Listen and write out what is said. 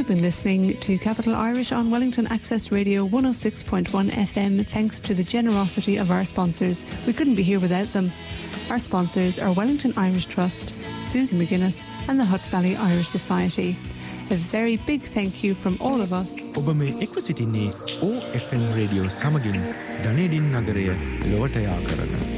You've been listening to Capital Irish on Wellington Access Radio 106.1 FM thanks to the generosity of our sponsors. We couldn't be here without them. Our sponsors are Wellington Irish Trust, Susie McGuinness and the Hutt Valley Irish Society. A very big thank you from all of us. ඔබ මේ එක්ව සිටින්නේ OFM Radio සමගින් ධනේඩින් නගරය ලොවට යා කරන